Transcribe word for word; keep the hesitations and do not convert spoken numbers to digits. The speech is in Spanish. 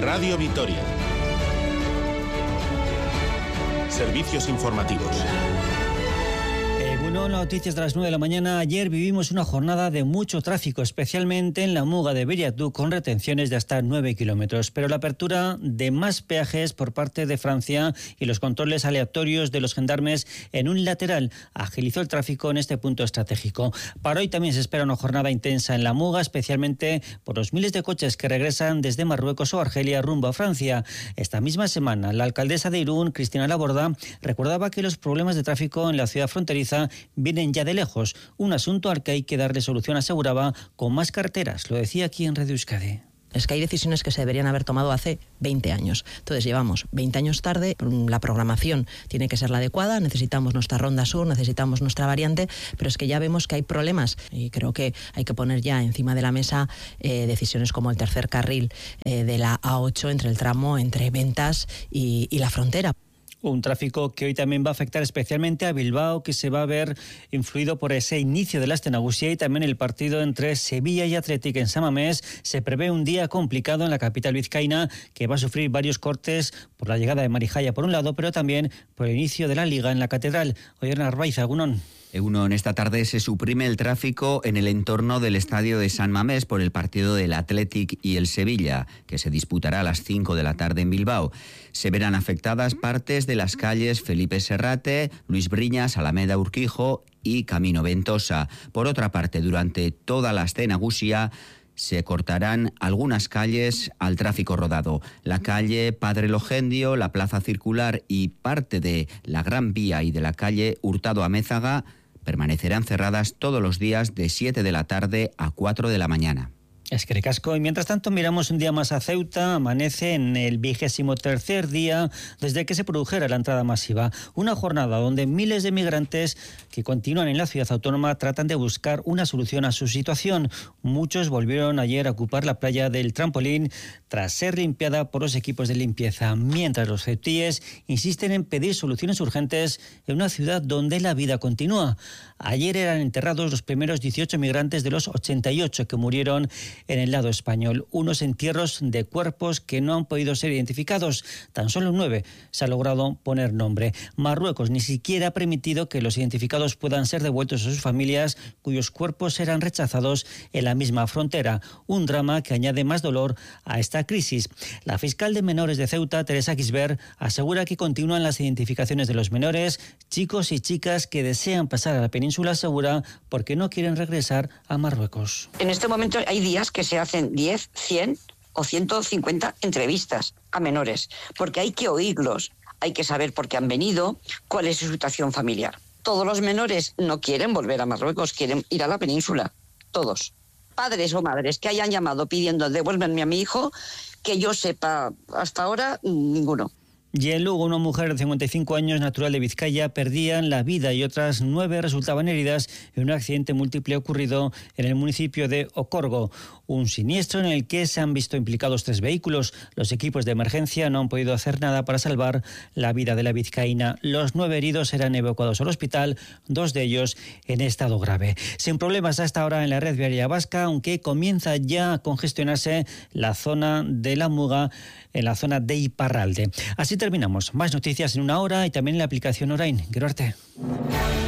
Radio Vitoria. Servicios informativos. Bueno, noticias de las nueve de la mañana. Ayer vivimos una jornada de mucho tráfico, especialmente en la Muga de Beriatú, con retenciones de hasta nueve kilómetros. Pero la apertura de más peajes por parte de Francia y los controles aleatorios de los gendarmes en un lateral agilizó el tráfico en este punto estratégico. Para hoy también se espera una jornada intensa en la Muga, especialmente por los miles de coches que regresan desde Marruecos o Argelia rumbo a Francia. Esta misma semana, la alcaldesa de Irún, Cristina Laborda, recordaba que los problemas de tráfico en la ciudad fronteriza vienen ya de lejos, un asunto al que hay que darle solución, aseguraba, con más carreteras. Lo decía aquí en Radio Euskadi. Es que hay decisiones que se deberían haber tomado hace veinte años. Entonces llevamos veinte años tarde, la programación tiene que ser la adecuada, necesitamos nuestra ronda sur, necesitamos nuestra variante, pero es que ya vemos que hay problemas y creo que hay que poner ya encima de la mesa eh, decisiones como el tercer carril eh, de la A ocho entre el tramo entre Ventas y, y la frontera. Un tráfico que hoy también va a afectar especialmente a Bilbao, que se va a ver influido por ese inicio de la Aste Nagusia, y también el partido entre Sevilla y Athletic en San Mamés. Se prevé un día complicado en la capital vizcaína, que va a sufrir varios cortes por la llegada de Marijaya por un lado, pero también por el inicio de la Liga en la Catedral. Oyer Narváez, Agunón. Egunon, esta tarde se suprime el tráfico en el entorno del estadio de San Mamés por el partido del Athletic y el Sevilla, que se disputará a las cinco de la tarde en Bilbao. Se verán afectadas partes de las calles Felipe Serrate, Luis Briñas, Alameda Urquijo y Camino Ventosa. Por otra parte, durante toda la Aste Nagusia se cortarán algunas calles al tráfico rodado. La calle Padre Logendio, la Plaza Circular y parte de la Gran Vía y de la calle Hurtado Amézaga permanecerán cerradas todos los días de siete de la tarde a cuatro de la mañana. Es que recasco. Y mientras tanto miramos un día más a Ceuta. Amanece en el vigésimo tercer día desde que se produjera la entrada masiva. Una jornada donde miles de migrantes que continúan en la ciudad autónoma tratan de buscar una solución a su situación. Muchos volvieron ayer a ocupar la playa del Trampolín tras ser limpiada por los equipos de limpieza, mientras los ceutíes insisten en pedir soluciones urgentes en una ciudad donde la vida continúa. Ayer eran enterrados los primeros dieciocho migrantes de los ochenta y ocho que murieron en el lado español, unos entierros de cuerpos que no han podido ser identificados. Tan solo nueve se ha logrado poner nombre. Marruecos ni siquiera ha permitido que los identificados puedan ser devueltos a sus familias, cuyos cuerpos eran rechazados en la misma frontera. Un drama que añade más dolor a esta crisis. La fiscal de menores de Ceuta, Teresa Gisbert, asegura que continúan las identificaciones de los menores, chicos y chicas que desean pasar a la península segura porque no quieren regresar a Marruecos. En este momento hay días que se hacen diez, cien o ciento cincuenta entrevistas a menores, porque hay que oírlos, hay que saber por qué han venido, cuál es su situación familiar. Todos los menores no quieren volver a Marruecos, quieren ir a la península, todos. Padres o madres que hayan llamado pidiendo devuélvenme a mi hijo, que yo sepa hasta ahora, ninguno. Y en Lugo, una mujer de cincuenta y cinco años, natural de Vizcaya, perdían la vida y otras nueve resultaban heridas en un accidente múltiple ocurrido en el municipio de Ocorgo. Un siniestro en el que se han visto implicados tres vehículos. Los equipos de emergencia no han podido hacer nada para salvar la vida de la vizcaína. Los nueve heridos eran evacuados al hospital, dos de ellos en estado grave. Sin problemas hasta ahora en la red viaria vasca, aunque comienza ya a congestionarse la zona de la Muga, en la zona de Iparralde. Así terminamos. Más noticias en una hora y también en la aplicación Orain. Gero arte.